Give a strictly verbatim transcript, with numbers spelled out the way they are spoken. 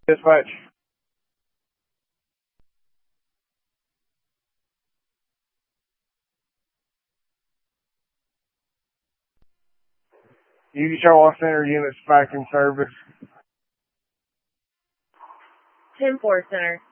Dispatch. U Charlotte Center units back in service. ten four Center.